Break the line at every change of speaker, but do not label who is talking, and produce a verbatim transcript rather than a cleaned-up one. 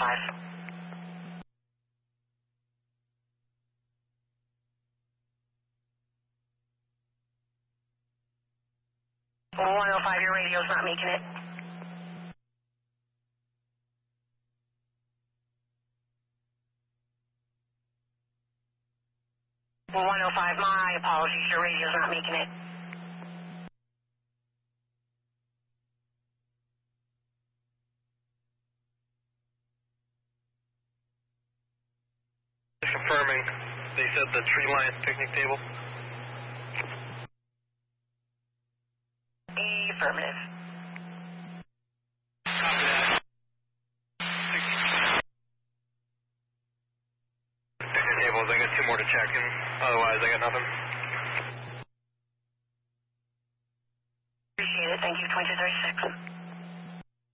five. one oh five, your radio's not making it. one oh five, my apologies, your radio's not making it.
Just confirming, they said the tree line picnic table.
Affirmative.
Copy that. Picnic tables, I got two more to check, and otherwise I got nothing.
Appreciate it, thank you, twenty-two thirty-six.